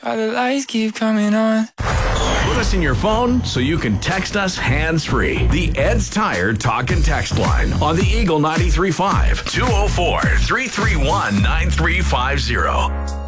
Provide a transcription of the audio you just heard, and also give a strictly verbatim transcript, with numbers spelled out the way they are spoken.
Why the lights keep coming on. Put us in your phone so you can text us hands-free. The Ed's Tire Talk and Text line on the Eagle ninety-three point five, two oh four, three three one, nine three five zero.